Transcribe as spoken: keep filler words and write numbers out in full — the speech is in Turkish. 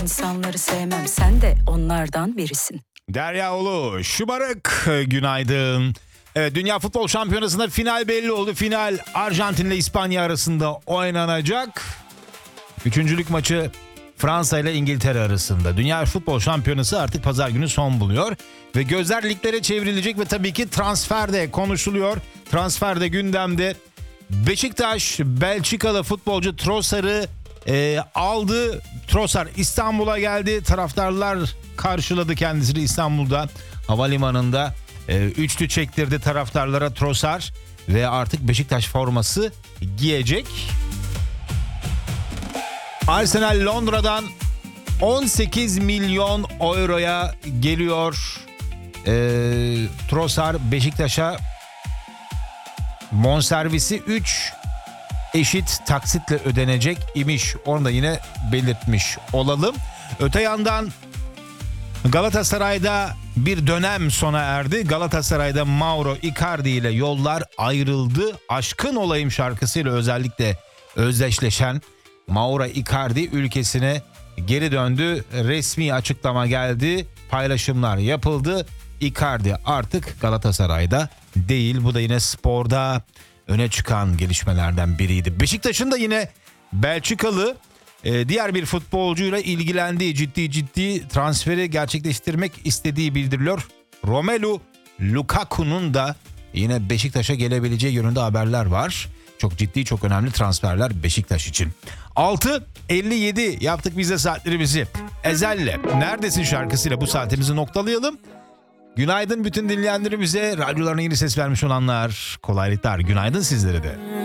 İnsanları sevmem, sen de onlardan birisin. Derya Ulu, şımarık günaydın. Evet, Dünya Futbol Şampiyonası'nda final belli oldu. Final Arjantin ile İspanya arasında oynanacak. Üçüncülük maçı Fransa ile İngiltere arasında. Dünya Futbol Şampiyonası artık pazar günü son buluyor. Ve gözler liglere çevrilecek ve tabii ki transfer de konuşuluyor. Transfer de gündemde. Beşiktaş Belçikalı futbolcu Trossard'ı e, aldı. Trossard İstanbul'a geldi. Taraftarlar karşıladı kendisini İstanbul'da havalimanında. E, üçlü çektirdi taraftarlara Trossard ve artık Beşiktaş forması giyecek. Arsenal Londra'dan on sekiz milyon euroya geliyor. E, Trossard Beşiktaş'a bonservisi üç eşit taksitle ödenecek imiş. Onu da yine belirtmiş olalım. Öte yandan Galatasaray'da bir dönem sona erdi. Galatasaray'da Mauro Icardi ile yollar ayrıldı. Aşkın Olayım şarkısıyla özellikle özdeşleşen Mauro Icardi ülkesine geri döndü. Resmi açıklama geldi. Paylaşımlar yapıldı. Icardi artık Galatasaray'da değil. Bu da yine sporda öne çıkan gelişmelerden biriydi. Beşiktaş'ın da yine Belçikalı e, diğer bir futbolcuyla ilgilendiği, ciddi ciddi transferi gerçekleştirmek istediği bildiriliyor. Romelu Lukaku'nun da yine Beşiktaş'a gelebileceği yönünde haberler var. Çok ciddi, çok önemli transferler Beşiktaş için. altı elli yedi yaptık biz de saatlerimizi. Ezel'le Neredesin şarkısıyla bu saatimizi noktalayalım. Günaydın bütün dinleyenlerimize, radyolarına yeni ses vermiş olanlar, kolaylıklar, günaydın sizlere de.